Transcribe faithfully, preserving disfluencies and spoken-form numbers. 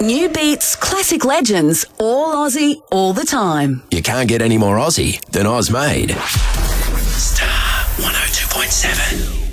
New beats, classic legends, all Aussie, all the time. You can't get any more Aussie than Oz Made. Star one oh two point seven.